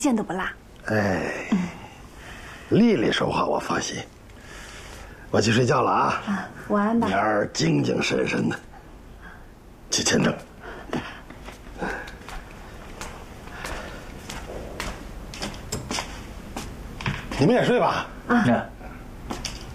件都不落。 哎，丽丽说话我放心。我去睡觉了啊！ 晚安吧。 明儿精精神神的去签证。你们也睡吧。 啊。